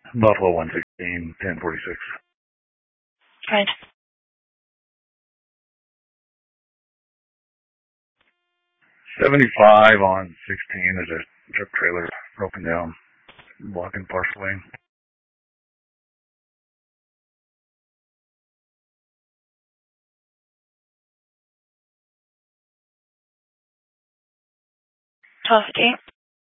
Buffalo 116, 1046. Fine. 75 on 16. There's a truck trailer broken down, blocking partial lane. Toski.